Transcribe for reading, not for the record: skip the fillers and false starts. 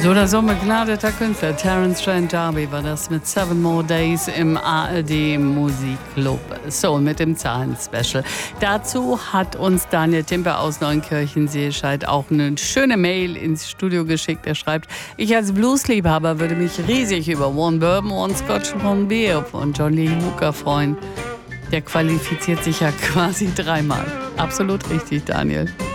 So, da so ein begnadeter Künstler. Terence Trent D'Arby war das mit Seven More Days im ARD Musikclub Soul mit dem Zahlen-Special. Dazu hat uns Daniel Timpe aus Neunkirchen-Seescheid auch eine schöne Mail ins Studio geschickt. Er schreibt: Ich als Bluesliebhaber würde mich riesig über One Bourbon, One Scotch, One Beer von John Lee Hooker freuen. Der qualifiziert sich ja quasi dreimal. Absolut richtig, Daniel.